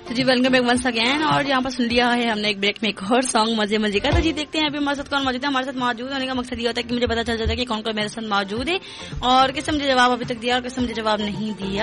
तो जी welcome back once again. और यहाँ पर सुन लिया है हमने एक ब्रेक में एक और सॉन्ग मजे मजे का। तो जी देखते हैं अभी हमारे साथ कौन मौजूद है। हमारे साथ मौजूद होने का मकसद ये होता है कि मुझे पता चल जाता है कि कौन कौन मेरे साथ मौजूद है और किसने मुझे जवाब अभी तक दिया और किसने मुझे जवाब नहीं दिया।